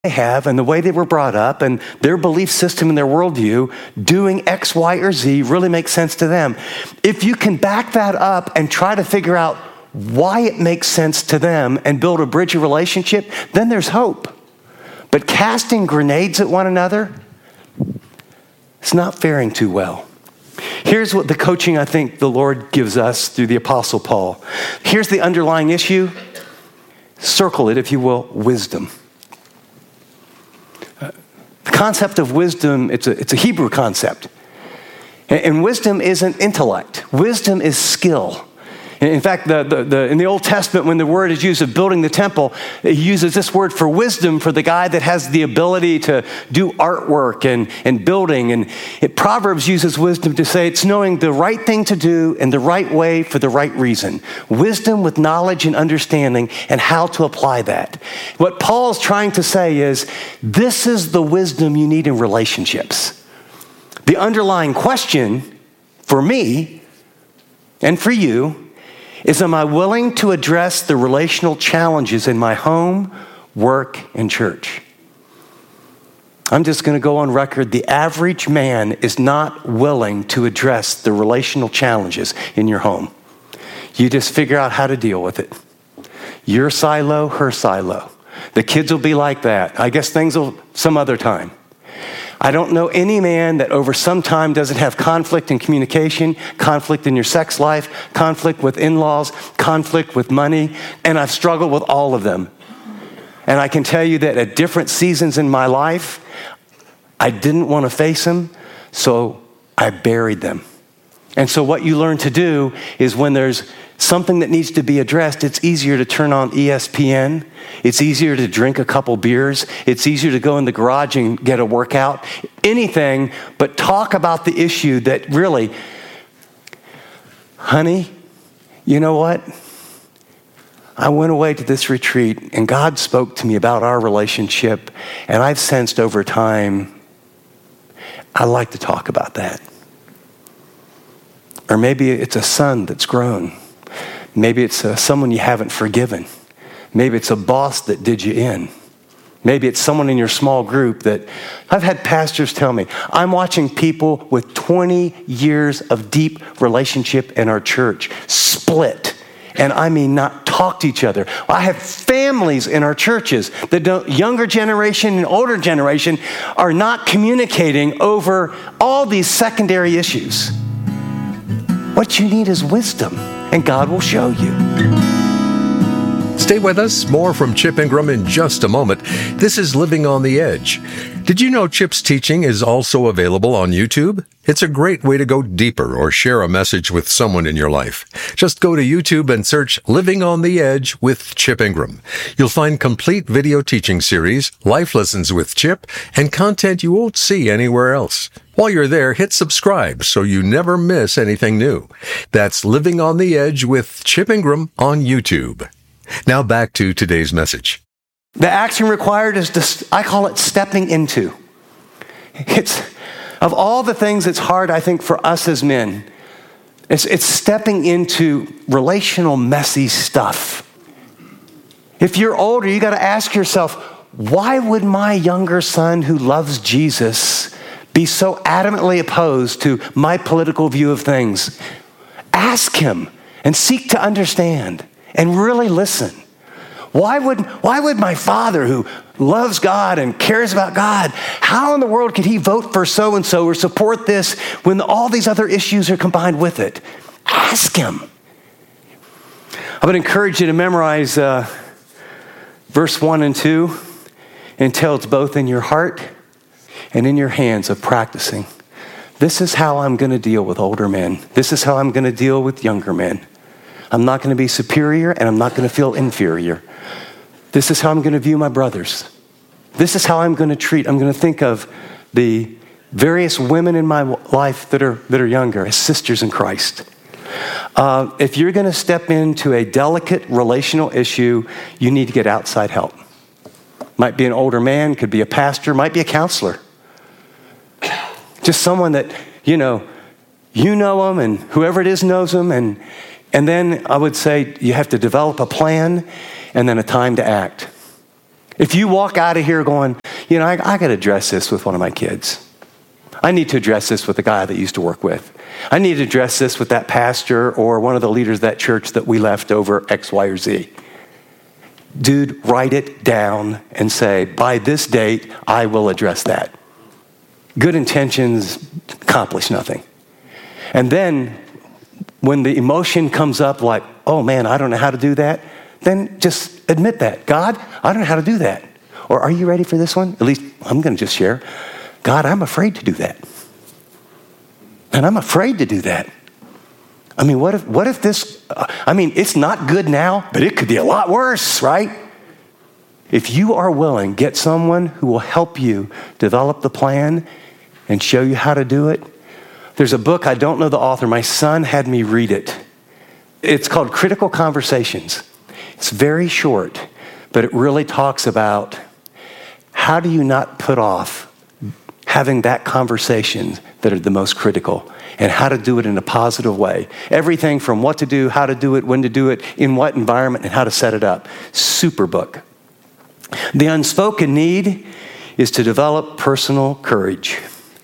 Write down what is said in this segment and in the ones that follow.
they have and the way they were brought up and their belief system and their worldview, doing X, Y, or Z really makes sense to them. If you can back that up and try to figure out why it makes sense to them and build a bridge of relationship, then there's hope. But casting grenades at one another, it's not faring too well. Here's what the coaching I think the Lord gives us through the Apostle Paul. Here's the underlying issue. Circle it, if you will, wisdom. The concept of wisdom, it's a Hebrew concept. And wisdom isn't intellect. Wisdom is skill. In fact, in the Old Testament, when the word is used of building the temple, it uses this word for wisdom for the guy that has the ability to do artwork and building. And Proverbs uses wisdom to say it's knowing the right thing to do in the right way for the right reason. Wisdom with knowledge and understanding and how to apply that. What Paul's trying to say is this is the wisdom you need in relationships. The underlying question for me and for you is, am I willing to address the relational challenges in my home, work, and church? I'm just going to go on record. The average man is not willing to address the relational challenges in your home. You just figure out how to deal with it. Your silo, her silo. The kids will be like that. I guess things will some other time. I don't know any man that over some time doesn't have conflict in communication, conflict in your sex life, conflict with in-laws, conflict with money, and I've struggled with all of them. And I can tell you that at different seasons in my life, I didn't want to face them, so I buried them. And so what you learn to do is when there's something that needs to be addressed, it's easier to turn on ESPN. It's easier to drink a couple beers. It's easier to go in the garage and get a workout. Anything but talk about the issue that really, honey, you know what? I went away to this retreat and God spoke to me about our relationship, and I've sensed over time, I like to talk about that. Or maybe it's a son that's grown. Maybe it's someone you haven't forgiven. Maybe it's a boss that did you in. Maybe it's someone in your small group that I've had pastors tell me, I'm watching people with 20 years of deep relationship in our church split. And I mean not talk to each other. I have families in our churches that younger generation and older generation are not communicating over all these secondary issues. What you need is wisdom, and God will show you. Stay with us. More from Chip Ingram in just a moment. This is Living on the Edge. Did you know Chip's teaching is also available on YouTube? It's a great way to go deeper or share a message with someone in your life. Just go to YouTube and search Living on the Edge with Chip Ingram. You'll find complete video teaching series, life lessons with Chip, and content you won't see anywhere else. While you're there, hit subscribe so you never miss anything new. That's Living on the Edge with Chip Ingram on YouTube. Now back to today's message. The action required is, I call it stepping into. It's, of all the things that's hard, I think, for us as men, it's stepping into relational, messy stuff. If you're older, you got to ask yourself, why would my younger son who loves Jesus be so adamantly opposed to my political view of things? Ask him and seek to understand and really listen. Why would my father who loves God and cares about God, how in the world could he vote for so-and-so or support this when all these other issues are combined with it? Ask him. I would encourage you to memorize verse 1 and 2 until it's both in your heart and in your hands of practicing. This is how I'm going to deal with older men. This is how I'm going to deal with younger men. I'm not going to be superior and I'm not going to feel inferior. This is how I'm going to view my brothers. This is how I'm going to think of the various women in my life that are younger as sisters in Christ. If you're going to step into a delicate relational issue, you need to get outside help. Might be an older man, could be a pastor, might be a counselor. Just someone that, you know them and whoever it is knows them. And then I would say you have to develop a plan and then a time to act. If you walk out of here going, I got to address this with one of my kids. I need to address this with the guy that I used to work with. I need to address this with that pastor or one of the leaders of that church that we left over X, Y, or Z. Dude, write it down and say, by this date, I will address that. Good intentions accomplish nothing. And then when the emotion comes up like, oh man, I don't know how to do that, then just admit that. God, I don't know how to do that. Or are you ready for this one? At least I'm going to just share. God, I'm afraid to do that. And I'm afraid to do that. I mean, what if this, it's not good now, but it could be a lot worse, right? If you are willing, get someone who will help you develop the plan and show you how to do it. There's a book, I don't know the author. My son had me read it. It's called Critical Conversations. It's very short, but it really talks about how do you not put off having that conversation that are the most critical, and how to do it in a positive way. Everything from what to do, how to do it, when to do it, in what environment, and how to set it up. Super book. The unspoken need is to develop personal courage.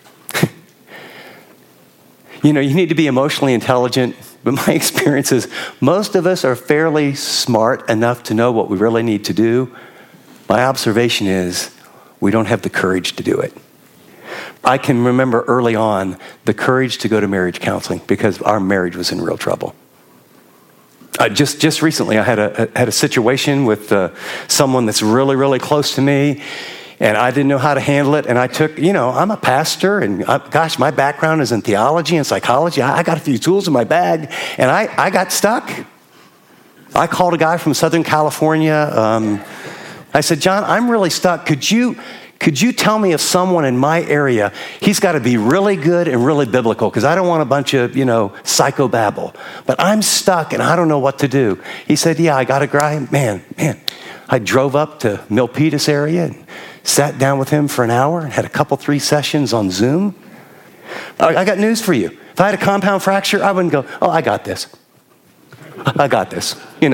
You need to be emotionally intelligent, but my experience is most of us are fairly smart enough to know what we really need to do. My observation is we don't have the courage to do it. I can remember early on the courage to go to marriage counseling because our marriage was in real trouble. Just recently, I had a situation with someone that's really, really close to me, and I didn't know how to handle it. And I took, I'm a pastor, and my background is in theology and psychology. I got a few tools in my bag, and I got stuck. I called a guy from Southern California. I said, John, I'm really stuck. Could you tell me of someone in my area? He's got to be really good and really biblical because I don't want a bunch of, psychobabble. But I'm stuck and I don't know what to do. He said, yeah, I got a guy. Man. I drove up to Milpitas area and sat down with him for an hour and had a couple, 3 sessions on Zoom. I got news for you. If I had a compound fracture, I wouldn't go, oh, I got this. I got this,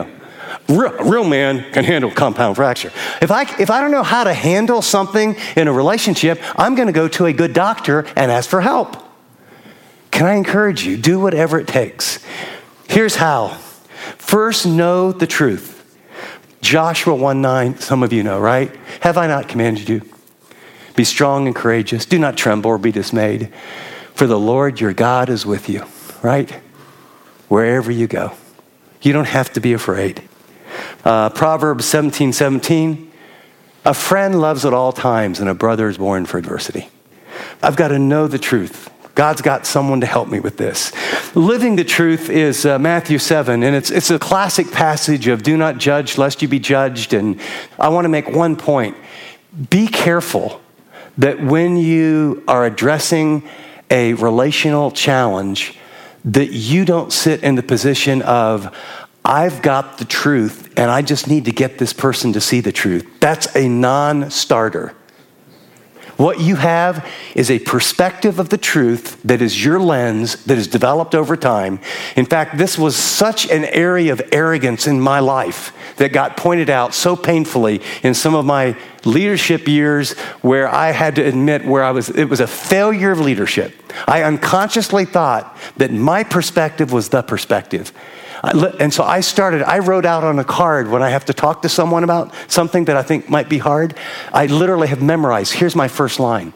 Real man can handle compound fracture. If I don't know how to handle something in a relationship, I'm going to go to a good doctor and ask for help. Can I encourage you? Do whatever it takes. Here's how. First, know the truth. Joshua 1:9, some of you know, right? Have I not commanded you? Be strong and courageous. Do not tremble or be dismayed. For the Lord your God is with you, right? Wherever you go. You don't have to be afraid. Proverbs 17:17, a friend loves at all times and a brother is born for adversity. I've got to know the truth. God's got someone to help me with this. Living the truth is Matthew 7, and it's a classic passage of do not judge lest you be judged. And I want to make one point. Be careful that when you are addressing a relational challenge, that you don't sit in the position of, I've got the truth and I just need to get this person to see the truth. That's a non-starter. What you have is a perspective of the truth that is your lens that is developed over time. In fact, this was such an area of arrogance in my life that got pointed out so painfully in some of my leadership years where I had to admit it was a failure of leadership. I unconsciously thought that my perspective was the perspective. And so I wrote out on a card when I have to talk to someone about something that I think might be hard. I literally have memorized. Here's my first line.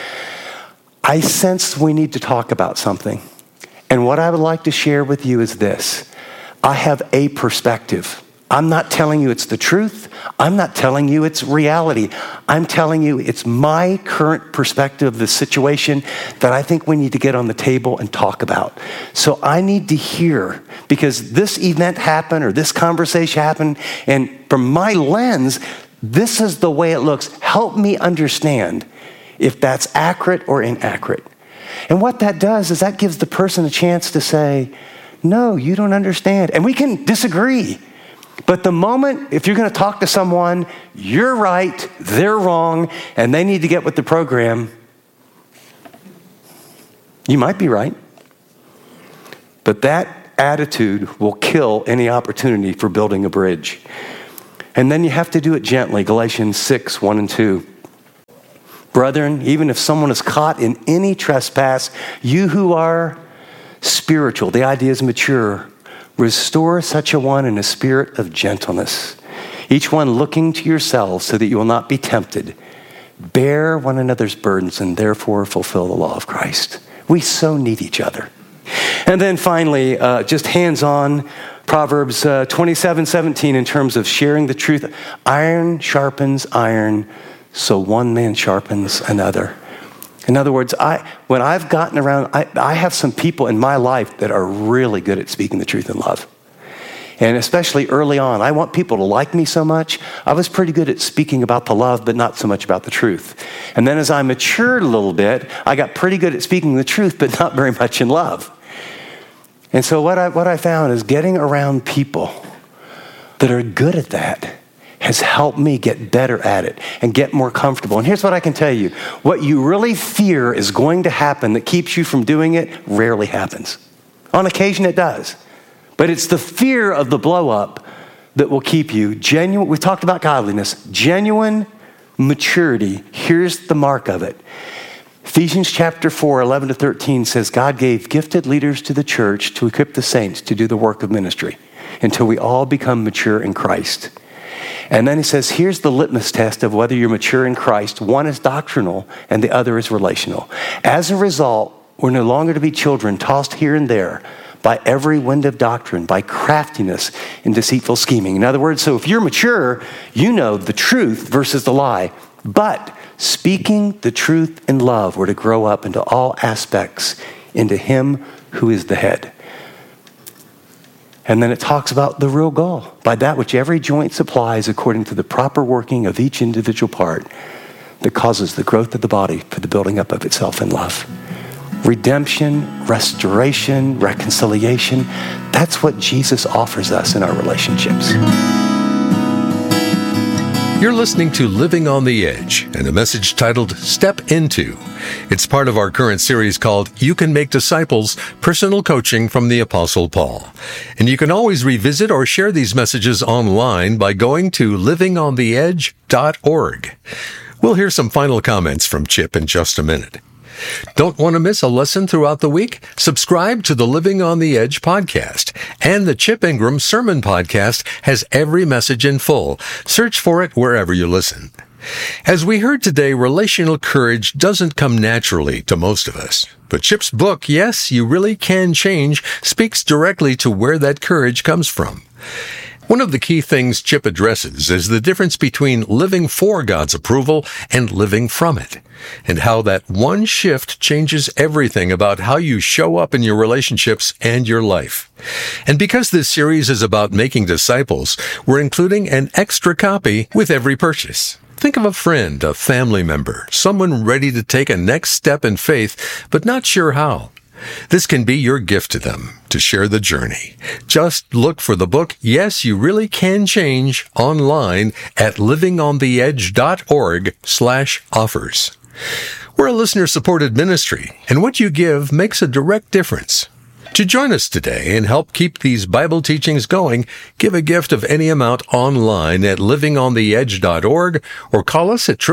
I sense we need to talk about something. And what I would like to share with you is this. I have a perspective. I'm not telling you it's the truth. I'm not telling you it's reality. I'm telling you it's my current perspective of the situation that I think we need to get on the table and talk about. So I need to hear, because this event happened or this conversation happened, and from my lens, this is the way it looks. Help me understand if that's accurate or inaccurate. And what that does is that gives the person a chance to say, no, you don't understand. And we can disagree. But the moment, if you're going to talk to someone, you're right, they're wrong, and they need to get with the program, you might be right. But that attitude will kill any opportunity for building a bridge. And then you have to do it gently. Galatians 6, 1 and 2. Brethren, even if someone is caught in any trespass, you who are spiritual, the idea is mature, restore such a one in a spirit of gentleness, each one looking to yourselves so that you will not be tempted. Bear one another's burdens and therefore fulfill the law of Christ. We so need each other. And then finally, just hands-on, Proverbs 27:17 in terms of sharing the truth. Iron sharpens iron, so one man sharpens another. In other words, when I've gotten around, I have some people in my life that are really good at speaking the truth in love. And especially early on, I want people to like me so much. I was pretty good at speaking about the love, but not so much about the truth. And then as I matured a little bit, I got pretty good at speaking the truth, but not very much in love. And so what I found is getting around people that are good at that has helped me get better at it and get more comfortable. And here's what I can tell you. What you really fear is going to happen that keeps you from doing it rarely happens. On occasion it does. But it's the fear of the blow up that will keep you genuine. We talked about godliness. Genuine maturity. Here's the mark of it. Ephesians chapter 4, 11 to 13 says, God gave gifted leaders to the church to equip the saints to do the work of ministry until we all become mature in Christ. And then he says, here's the litmus test of whether you're mature in Christ. One is doctrinal and the other is relational. As a result, we're no longer to be children tossed here and there by every wind of doctrine, by craftiness and deceitful scheming. In other words, so if you're mature, you know the truth versus the lie. But speaking the truth in love, we're to grow up into all aspects, into him who is the head. And then it talks about the real goal. By that which every joint supplies according to the proper working of each individual part that causes the growth of the body for the building up of itself in love. Redemption, restoration, reconciliation. That's what Jesus offers us in our relationships. You're listening to Living on the Edge and a message titled Step Into. It's part of our current series called You Can Make Disciples, Personal Coaching from the Apostle Paul. And you can always revisit or share these messages online by going to livingontheedge.org. We'll hear some final comments from Chip in just a minute. Don't want to miss a lesson throughout the week? Subscribe to the Living on the Edge podcast. And the Chip Ingram Sermon Podcast has every message in full. Search for it wherever you listen. As we heard today, relational courage doesn't come naturally to most of us. But Chip's book, Yes, You Really Can Change, speaks directly to where that courage comes from. One of the key things Chip addresses is the difference between living for God's approval and living from it, and how that one shift changes everything about how you show up in your relationships and your life. And because this series is about making disciples, we're including an extra copy with every purchase. Think of a friend, a family member, someone ready to take a next step in faith, but not sure how. This can be your gift to them, to share the journey. Just look for the book, Yes, You Really Can Change, online at livingontheedge.org/offers. We're a listener-supported ministry, and what you give makes a direct difference. To join us today and help keep these Bible teachings going, give a gift of any amount online at livingontheedge.org or call us at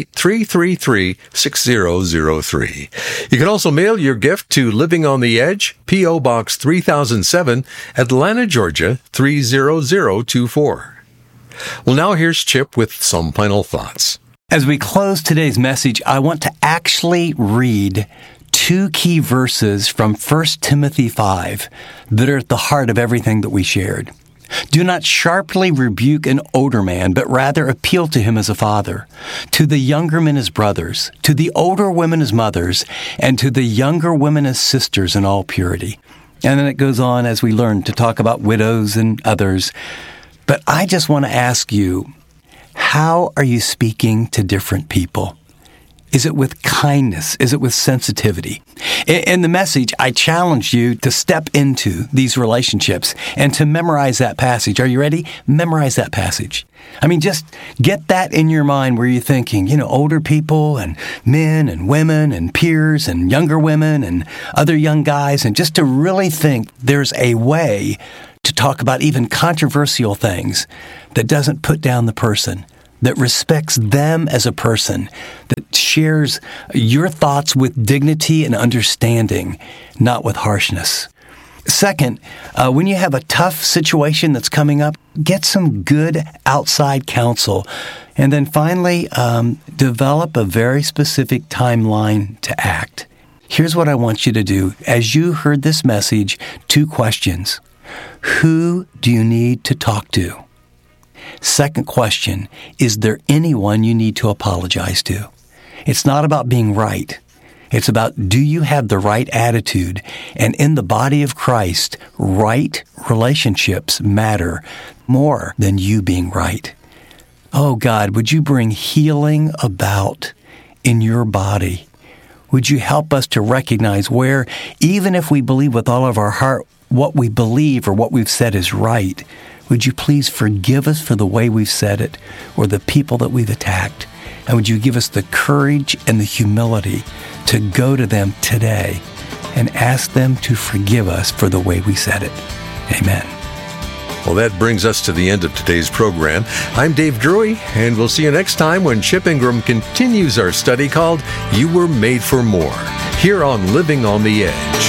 888-333-6003. You can also mail your gift to Living on the Edge, P.O. Box 3007, Atlanta, Georgia 30024. Well, now here's Chip with some final thoughts. As we close today's message, I want to actually read two key verses from 1 Timothy 5 that are at the heart of everything that we shared. Do not sharply rebuke an older man, but rather appeal to him as a father, to the younger men as brothers, to the older women as mothers, and to the younger women as sisters in all purity. And then it goes on, as we learn, to talk about widows and others. But I just want to ask you, how are you speaking to different people? Is it with kindness? Is it with sensitivity? In the message, I challenge you to step into these relationships and to memorize that passage. Are you ready? Memorize that passage. I mean, just get that in your mind where you're thinking, older people and men and women and peers and younger women and other young guys, and just to really think there's a way to talk about even controversial things, that doesn't put down the person, that respects them as a person, that shares your thoughts with dignity and understanding, not with harshness. Second, when you have a tough situation that's coming up, get some good outside counsel. And then finally, develop a very specific timeline to act. Here's what I want you to do. As you heard this message, 2 questions. Who do you need to talk to? Second question, is there anyone you need to apologize to? It's not about being right. It's about, do you have the right attitude? And in the body of Christ, right relationships matter more than you being right. Oh God, would you bring healing about in your body? Would you help us to recognize where, even if we believe with all of our heart what we believe or what we've said is right, would you please forgive us for the way we've said it or the people that we've attacked? And would you give us the courage and the humility to go to them today and ask them to forgive us for the way we said it? Amen. Well, that brings us to the end of today's program. I'm Dave Drury, and we'll see you next time when Chip Ingram continues our study called You Were Made for More, here on Living on the Edge.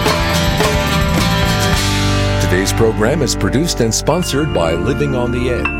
Today's program is produced and sponsored by Living on the Edge.